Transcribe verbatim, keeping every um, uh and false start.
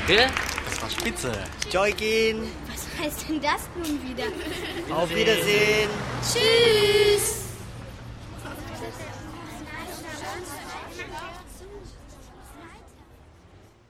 Bitte? Das war spitze. Joygin. Was heißt denn das nun wieder? Auf Wiedersehen. Tschüss.